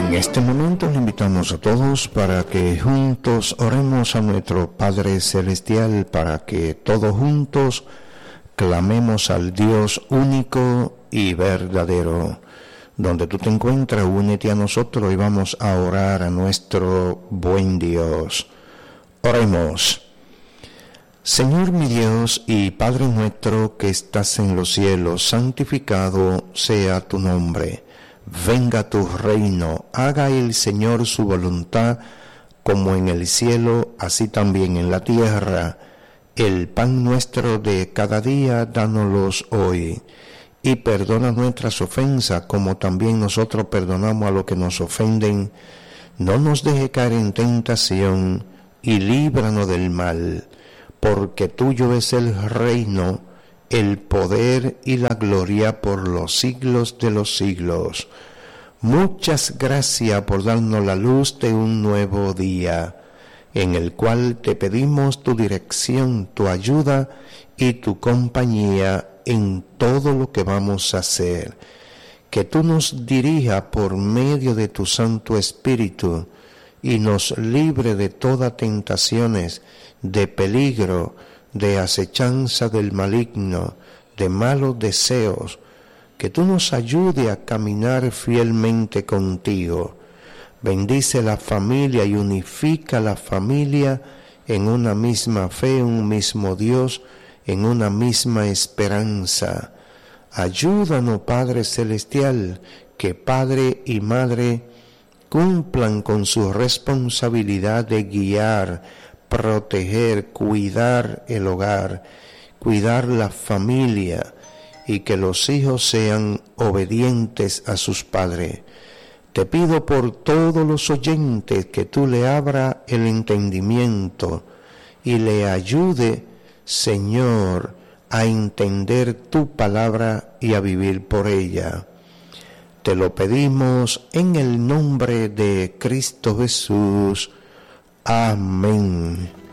En este momento le invitamos a todos para que juntos oremos a nuestro Padre Celestial, para que todos juntos clamemos al Dios único y verdadero. Donde tú te encuentras, únete a nosotros y vamos a orar a nuestro buen Dios. Oremos. Señor mi Dios y Padre nuestro que estás en los cielos, santificado sea tu nombre. Venga tu reino, haga el Señor su voluntad, como en el cielo, así también en la tierra. El pan nuestro de cada día, dánoslos hoy. Y perdona nuestras ofensas, como también nosotros perdonamos a los que nos ofenden. No nos deje caer en tentación, y líbranos del mal. Porque tuyo es el reino, el poder y la gloria por los siglos de los siglos. Muchas gracias por darnos la luz de un nuevo día, en el cual te pedimos tu dirección, tu ayuda y tu compañía en todo lo que vamos a hacer. Que tú nos dirijas por medio de tu Santo Espíritu y nos libre de todas tentaciones, de peligro, de acechanza del maligno, de malos deseos. Que tú nos ayude a caminar fielmente contigo. Bendice la familia y unifica la familia en una misma fe, un mismo Dios, en una misma esperanza. Ayúdanos, Padre Celestial, que Padre y Madre cumplan con su responsabilidad de guiar, proteger, cuidar el hogar, cuidar la familia, y que los hijos sean obedientes a sus padres. Te pido por todos los oyentes que tú le abras el entendimiento y le ayude, Señor, a entender tu palabra y a vivir por ella. Te lo pedimos en el nombre de Cristo Jesús. Amén.